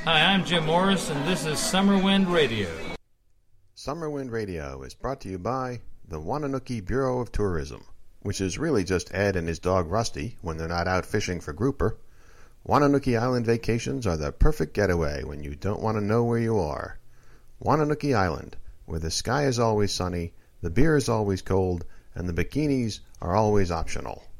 Hi, I'm Jim Morris, and this is Summer Wind Radio. Summer Wind Radio is brought to you by the Wananuki Bureau of Tourism, which is really just Ed and his dog Rusty when they're not out fishing for grouper. Wananuki Island vacations are the perfect getaway when you don't want to know where you are. Wananuki Island, where the sky is always sunny, the beer is always cold, and the bikinis are always optional.